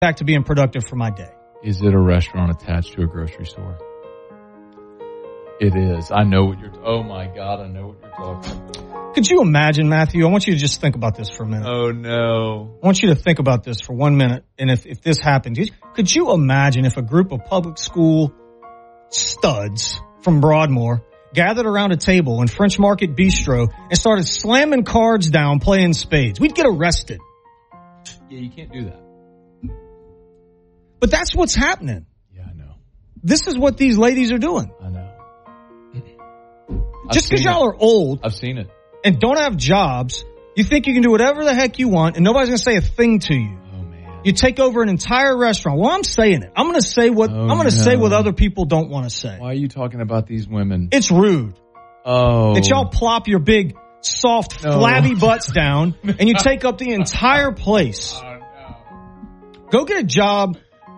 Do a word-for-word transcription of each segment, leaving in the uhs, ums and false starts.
back to being productive for my day. Is it a restaurant attached to a grocery store? It is. I know what you're, oh my God, I know what you're talking about. Could you imagine, Matthew? I want you to just think about this for a minute. Oh no. I want you to think about this for one minute. And if, if this happened, could you imagine if a group of public school studs from Broadmoor gathered around a table in French Market Bistro and started slamming cards down playing spades? We'd get arrested. Yeah, you can't do that. But that's what's happening. Yeah, I know. This is what these ladies are doing. I know. Just because y'all are old. I've seen it. And don't have jobs, you think you can do whatever the heck you want and nobody's going to say a thing to you. Oh, man. You take over an entire restaurant. Well, I'm saying it. I'm going to say what, oh, I'm going to no. say what other people don't want to say. Why are you talking about these women? It's rude. Oh. That y'all plop your big, soft, no. flabby butts down and you take up the entire place. Oh, no. Go get a job.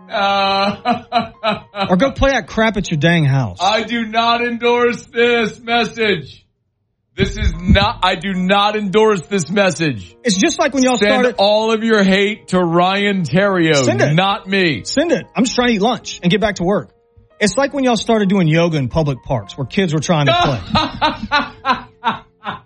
Uh, or go play that crap at your dang house. I do not endorse this message. This is not, I do not endorse this message. It's just like when y'all Send started. all of your hate to Ryan Theriot, Send it. not me. Send it. I'm just trying to eat lunch and get back to work. It's like when y'all started doing yoga in public parks where kids were trying to play.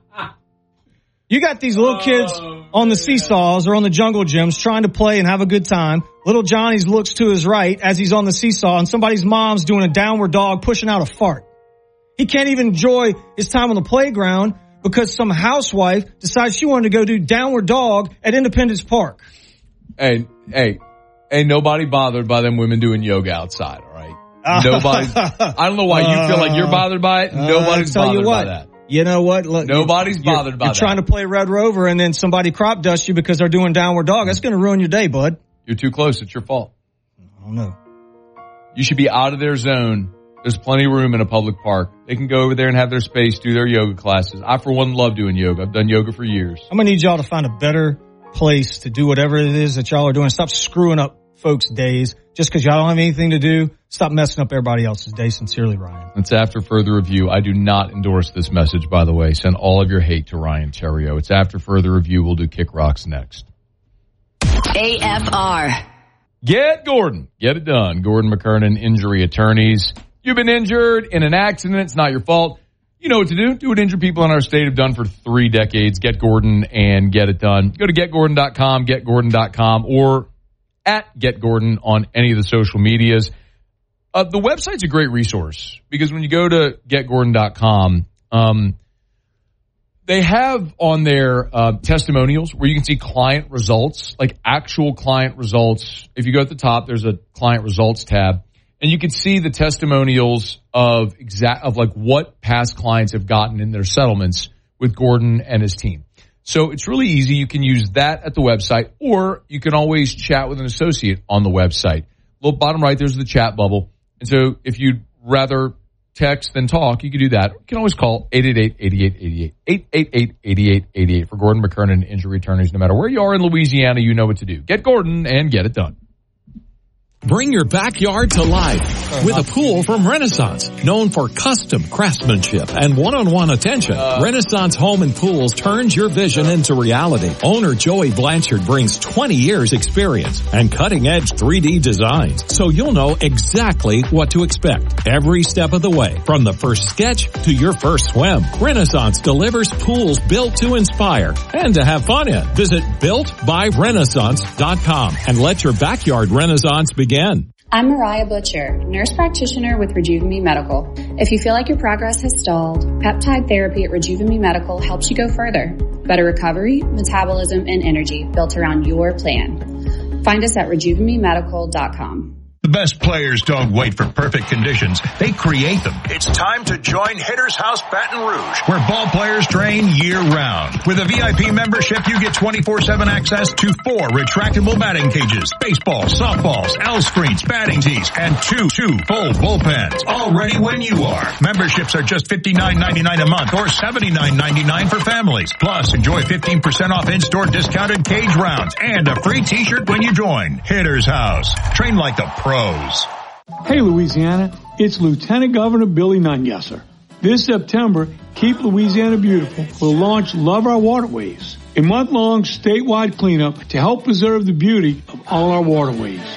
You got these little kids oh, on the man. seesaws or on the jungle gyms trying to play and have a good time. Little Johnny's looks to his right as he's on the seesaw and somebody's mom's doing a downward dog pushing out a fart. He can't even enjoy his time on the playground because some housewife decides she wanted to go do downward dog at Independence Park. Hey, hey, ain't nobody bothered by them women doing yoga outside, all right? Nobody. I don't know why you feel like you're bothered by it. Nobody's uh, bothered you what, by that. You know what? Look, Nobody's bothered you're, by you're that. You're trying to play Red Rover and then somebody crop dusts you because they're doing downward dog. That's going to ruin your day, bud. You're too close. It's your fault. I don't know. You should be out of their zone. There's plenty of room in a public park. They can go over there and have their space, do their yoga classes. I, for one, love doing yoga. I've done yoga for years. I'm going to need y'all to find a better place to do whatever it is that y'all are doing. Stop screwing up folks' days just because y'all don't have anything to do. Stop messing up everybody else's day. Sincerely, Ryan. It's after further review. I do not endorse this message, by the way. Send all of your hate to Ryan Theriot. It's after further review. We'll do Kick Rocks next. A F R. Get Gordon. Get it done. Gordon McKernan, injury attorneys. You've been injured in an accident. It's not your fault. You know what to do. Do what injured people in our state have done for three decades. Get Gordon and get it done. Go to get gordon dot com, get gordon dot com, or at GetGordon on any of the social medias. Uh, the website's a great resource because when you go to get gordon dot com, um, they have on there uh, testimonials where you can see client results, like actual client results. If you go at the top, there's a client results tab. And you can see the testimonials of exact of like what past clients have gotten in their settlements with Gordon and his team. So it's really easy. You can use that at the website, or you can always chat with an associate on the website. Little bottom right, there's the chat bubble. And so if you'd rather text than talk, you can do that. You can always call eight eight eight, eight eight eight eight, eight eight eight, eight eight eight eight for Gordon McKernan injury attorneys. No matter where you are in Louisiana, you know what to do. Get Gordon and get it done. Bring your backyard to life with a pool from Renaissance. Known for custom craftsmanship and one-on-one attention, uh, Renaissance Home and Pools turns your vision into reality. Owner Joey Blanchard brings twenty years experience and cutting-edge three D designs, so you'll know exactly what to expect every step of the way, from the first sketch to your first swim. Renaissance delivers pools built to inspire and to have fun in. Visit built by renaissance dot com and let your backyard renaissance begin. I'm Mariah Butcher, nurse practitioner with Rejuven Medical. If you feel like your progress has stalled, peptide therapy at Rejuven Medical helps you go further. Better recovery, metabolism, and energy built around your plan. Find us at rejuven medical dot com. The best players don't wait for perfect conditions. They create them. It's time to join Hitter's House Baton Rouge, where ball players train year-round. With a V I P membership, you get twenty-four seven access to four retractable batting cages, baseballs, softballs, L screens, batting tees, and two, two full bullpens. All ready when you are. Memberships are just fifty-nine ninety-nine a month or seventy-nine ninety-nine for families. Plus, enjoy fifteen percent off in-store discounted cage rounds and a free t-shirt when you join. Hitter's House. Train like the pros. Hey, Louisiana, it's Lieutenant Governor Billy Nungesser. This September, Keep Louisiana Beautiful will launch Love Our Waterways. a month-long statewide cleanup to help preserve the beauty of all our waterways.